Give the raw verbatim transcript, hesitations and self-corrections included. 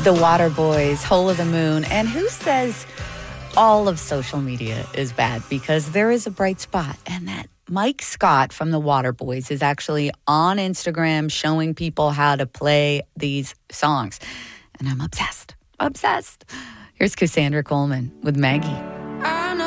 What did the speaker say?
The Waterboys, Hole of the Moon. And who says all of social media is bad? Because there is a bright spot, and that Mike Scott from the Waterboys is actually on Instagram showing people how to play these songs. And I'm obsessed, obsessed. Here's Cassandra Coleman with Maggie.